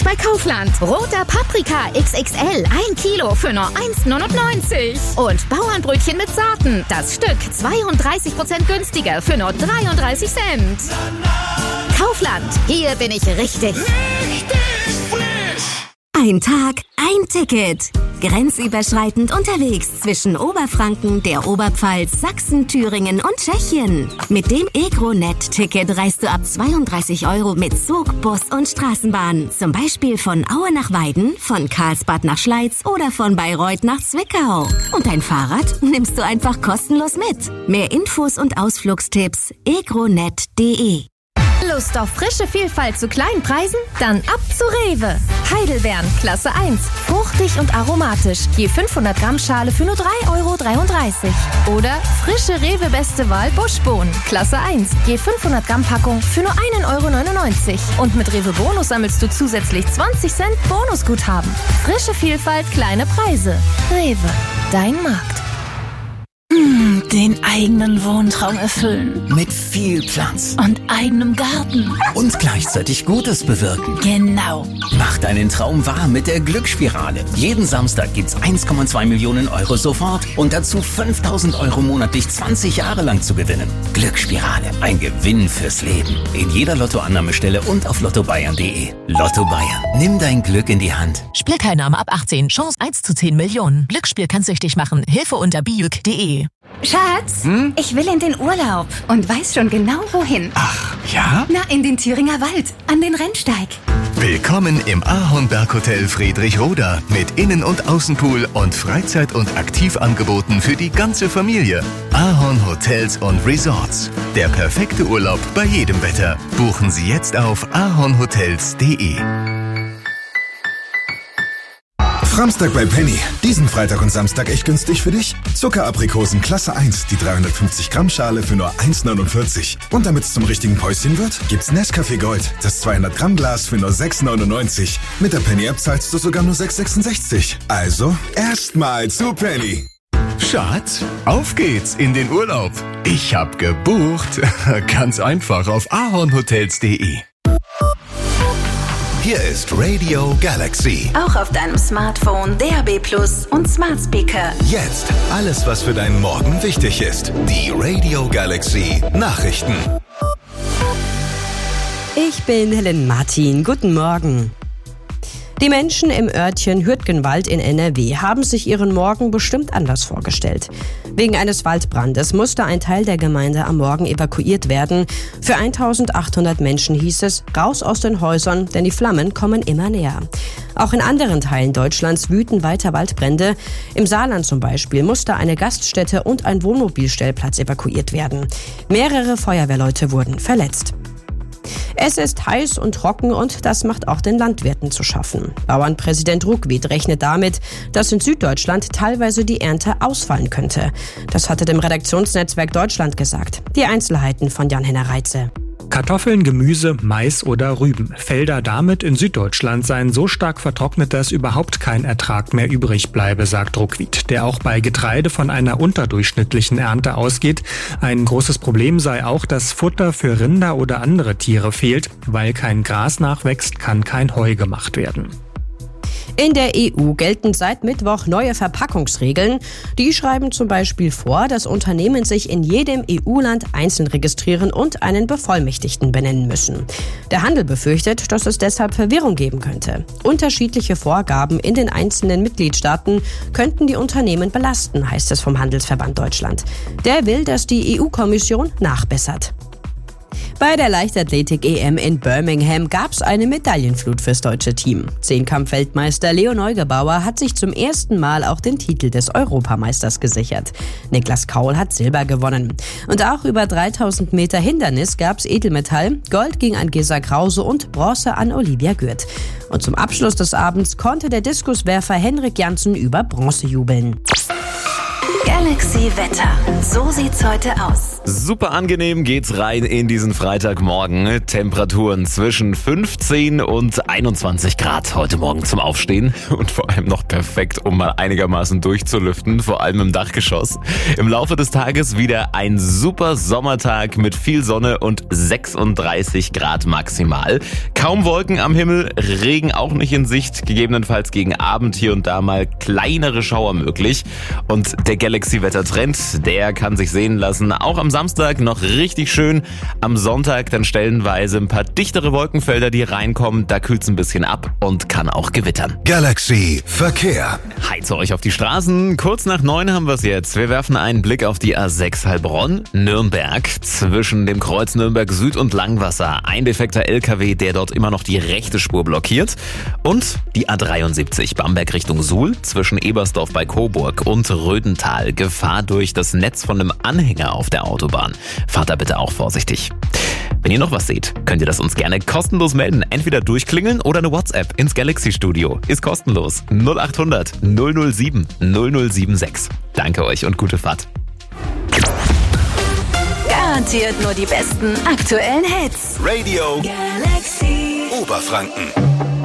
bei Kaufland. Roter Paprika XXL, 1 Kilo für nur 1,99. Und Bauernbrötchen mit Saaten, das Stück 32% günstiger für nur 33 Cent. Kaufland, hier bin ich richtig. Ein Tag, ein Ticket. Grenzüberschreitend unterwegs zwischen Oberfranken, der Oberpfalz, Sachsen, Thüringen und Tschechien. Mit dem EGRO-Net-Ticket reist du ab 32 € mit Zug, Bus und Straßenbahn. Zum Beispiel von Aue nach Weiden, von Karlsbad nach Schleiz oder von Bayreuth nach Zwickau. Und dein Fahrrad nimmst du einfach kostenlos mit. Mehr Infos und Ausflugstipps egronet.de. Lust auf frische Vielfalt zu kleinen Preisen? Dann ab zu Rewe. Heidelbeeren, Klasse 1. Fruchtig und aromatisch. Je 500 Gramm Schale für nur 3,33 €. Oder frische Rewe Beste Wahl Buschbohnen, Klasse 1. Je 500 Gramm Packung für nur 1,99 €. Und mit Rewe Bonus sammelst du zusätzlich 20 Cent Bonusguthaben. Frische Vielfalt, kleine Preise. Rewe, dein Markt. Den eigenen Wohntraum erfüllen. Mit viel Platz. Und eigenem Garten. Und gleichzeitig Gutes bewirken. Genau. Mach deinen Traum wahr mit der Glücksspirale. Jeden Samstag gibt's 1,2 Millionen € sofort und dazu 5.000 € monatlich 20 Jahre lang zu gewinnen. Glücksspirale, ein Gewinn fürs Leben. In jeder Lottoannahmestelle und auf lottobayern.de. Lotto Bayern, nimm dein Glück in die Hand. Spielteilnahme ab 18, Chance 1 zu 10 Millionen. Glücksspiel kann süchtig machen. Hilfe unter biuk.de. Schatz, ich will in den Urlaub und weiß schon genau wohin. Ach, ja? Na, in den Thüringer Wald, an den Rennsteig. Willkommen im Ahornberghotel Friedrichroda mit Innen- und Außenpool und Freizeit- und Aktivangeboten für die ganze Familie. Ahorn Hotels und Resorts. Der perfekte Urlaub bei jedem Wetter. Buchen Sie jetzt auf ahornhotels.de. Samstag bei Penny. Diesen Freitag und Samstag echt günstig für dich. Zuckeraprikosen Klasse 1, die 350 Gramm Schale für nur 1,49. Und damit es zum richtigen Päuschen wird, gibt's Nescafé Gold, das 200 Gramm Glas für nur 6,99. Mit der Penny-App zahlst du sogar nur 6,66. Also, erstmal zu Penny. Schatz, auf geht's in den Urlaub. Ich hab gebucht. Ganz einfach auf ahornhotels.de. Hier ist Radio Galaxy. Auch auf deinem Smartphone, DAB+ und Smart Speaker. Jetzt alles, was für deinen Morgen wichtig ist. Die Radio Galaxy Nachrichten. Ich bin Helen Martin. Guten Morgen. Die Menschen im Örtchen Hürtgenwald in NRW haben sich ihren Morgen bestimmt anders vorgestellt. Wegen eines Waldbrandes musste ein Teil der Gemeinde am Morgen evakuiert werden. Für 1800 Menschen hieß es, raus aus den Häusern, denn die Flammen kommen immer näher. Auch in anderen Teilen Deutschlands wüten weiter Waldbrände. Im Saarland zum Beispiel musste eine Gaststätte und ein Wohnmobilstellplatz evakuiert werden. Mehrere Feuerwehrleute wurden verletzt. Es ist heiß und trocken und das macht auch den Landwirten zu schaffen. Bauernpräsident Ruckwied rechnet damit, dass in Süddeutschland teilweise die Ernte ausfallen könnte. Das hatte dem Redaktionsnetzwerk Deutschland gesagt. Die Einzelheiten von Jan-Henner Reitze. Kartoffeln, Gemüse, Mais oder Rüben. Felder damit in Süddeutschland seien so stark vertrocknet, dass überhaupt kein Ertrag mehr übrig bleibe, sagt Ruckwied, der auch bei Getreide von einer unterdurchschnittlichen Ernte ausgeht. Ein großes Problem sei auch, dass Futter für Rinder oder andere Tiere fehlt. Weil kein Gras nachwächst, kann kein Heu gemacht werden. In der EU gelten seit Mittwoch neue Verpackungsregeln. Die schreiben zum Beispiel vor, dass Unternehmen sich in jedem EU-Land einzeln registrieren und einen Bevollmächtigten benennen müssen. Der Handel befürchtet, dass es deshalb Verwirrung geben könnte. Unterschiedliche Vorgaben in den einzelnen Mitgliedstaaten könnten die Unternehmen belasten, heißt es vom Handelsverband Deutschland. Der will, dass die EU-Kommission nachbessert. Bei der Leichtathletik-EM in Birmingham gab es eine Medaillenflut fürs deutsche Team. Zehnkampf-Weltmeister Leo Neugebauer hat sich zum ersten Mal auch den Titel des Europameisters gesichert. Niklas Kaul hat Silber gewonnen. Und auch über 3000 Meter Hindernis gab es Edelmetall. Gold ging an Gesa Krause und Bronze an Olivia Gürt. Und zum Abschluss des Abends konnte der Diskuswerfer Henrik Janssen über Bronze jubeln. Galaxy Wetter. So sieht's heute aus. Super angenehm geht's rein in diesen Freitagmorgen. Temperaturen zwischen 15 und 21 Grad heute Morgen zum Aufstehen. Und vor allem noch perfekt, um mal einigermaßen durchzulüften, vor allem im Dachgeschoss. Im Laufe des Tages wieder ein super Sommertag mit viel Sonne und 36 Grad maximal. Kaum Wolken am Himmel, Regen auch nicht in Sicht. Gegebenenfalls gegen Abend hier und da mal kleinere Schauer möglich. Und der Galaxy-Wettertrend, der kann sich sehen lassen. Auch am Samstag noch richtig schön. Am Sonntag dann stellenweise ein paar dichtere Wolkenfelder, die reinkommen. Da kühlt's ein bisschen ab und kann auch gewittern. Galaxy Verkehr. Heize euch auf die Straßen. Kurz nach 9 haben wir's jetzt. Wir werfen einen Blick auf die A6 Heilbronn-Nürnberg. Zwischen dem Kreuz Nürnberg Süd und Langwasser. Ein defekter LKW, der dort immer noch die rechte Spur blockiert. Und die A73 Bamberg Richtung Suhl. Zwischen Ebersdorf bei Coburg und Rödental. Gefahr durch das Netz von einem Anhänger auf der Autobahn. Fahrt da bitte auch vorsichtig. Wenn ihr noch was seht, könnt ihr das uns gerne kostenlos melden. Entweder durchklingeln oder eine WhatsApp ins Galaxy Studio. Ist kostenlos. 0800 007 0076. Danke euch und gute Fahrt. Garantiert nur die besten aktuellen Hits. Radio Galaxy Oberfranken.